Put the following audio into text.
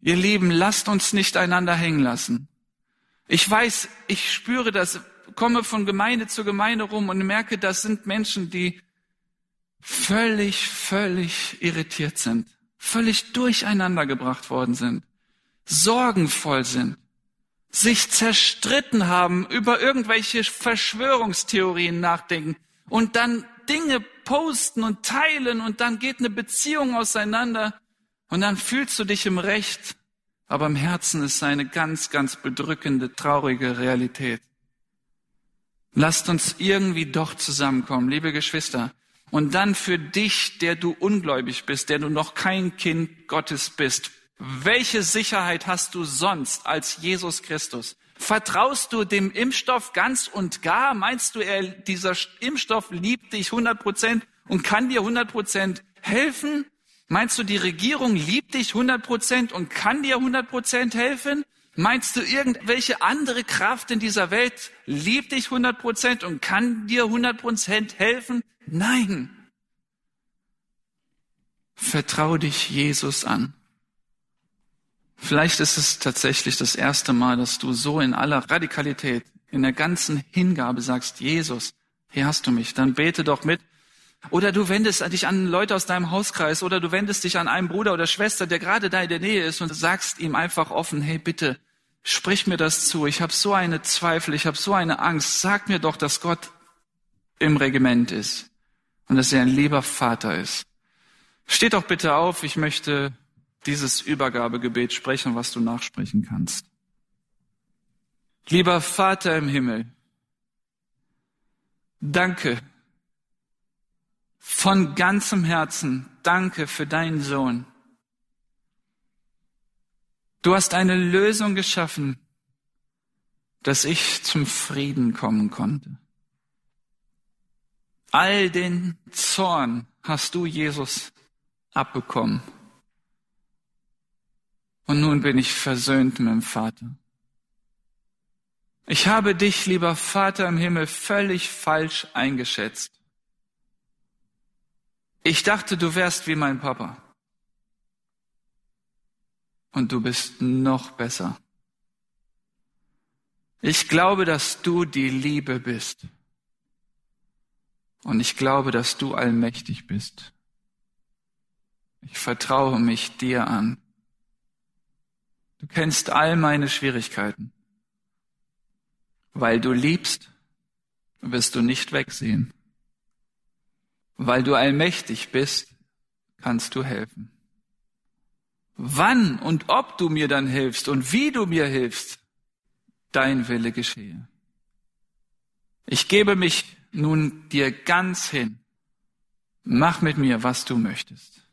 Ihr Lieben, lasst uns nicht einander hängen lassen. Ich weiß, ich spüre das, komme von Gemeinde zu Gemeinde rum und merke, das sind Menschen, die völlig irritiert sind, völlig durcheinander gebracht worden sind, sorgenvoll sind, sich zerstritten haben, über irgendwelche Verschwörungstheorien nachdenken und dann Dinge posten und teilen und dann geht eine Beziehung auseinander und dann fühlst du dich im Recht, aber im Herzen ist eine ganz bedrückende, traurige Realität. Lasst uns irgendwie doch zusammenkommen, liebe Geschwister. Und dann für dich, der du ungläubig bist, der du noch kein Kind Gottes bist, welche Sicherheit hast du sonst als Jesus Christus? Vertraust du dem Impfstoff ganz und gar? Meinst du, dieser Impfstoff liebt dich 100% und kann dir 100% helfen? Meinst du, die Regierung liebt dich 100% und kann dir 100% helfen? Meinst du, irgendwelche andere Kraft in dieser Welt liebt dich 100% und kann dir 100% helfen? Nein. Vertrau dich Jesus an. Vielleicht ist es tatsächlich das erste Mal, dass du so in aller Radikalität, in der ganzen Hingabe sagst, Jesus, hier hast du mich, dann bete doch mit. Oder du wendest dich an Leute aus deinem Hauskreis oder du wendest dich an einen Bruder oder Schwester, der gerade da in der Nähe ist und sagst ihm einfach offen, hey bitte, sprich mir das zu, ich habe so eine Zweifel, ich habe so eine Angst, sag mir doch, dass Gott im Regiment ist und dass er ein lieber Vater ist. Steht doch bitte auf, ich möchte dieses Übergabegebet sprechen, was du nachsprechen kannst. Lieber Vater im Himmel, danke, von ganzem Herzen, danke für deinen Sohn. Du hast eine Lösung geschaffen, dass ich zum Frieden kommen konnte. All den Zorn hast du, Jesus, abbekommen. Und nun bin ich versöhnt mit dem Vater. Ich habe dich, lieber Vater im Himmel, völlig falsch eingeschätzt. Ich dachte, du wärst wie mein Papa. Und du bist noch besser. Ich glaube, dass du die Liebe bist. Und ich glaube, dass du allmächtig bist. Ich vertraue mich dir an. Du kennst all meine Schwierigkeiten. Weil du liebst, wirst du nicht wegsehen. Weil du allmächtig bist, kannst du helfen. Wann und ob du mir dann hilfst und wie du mir hilfst, dein Wille geschehe. Ich gebe mich nun dir ganz hin. Mach mit mir, was du möchtest.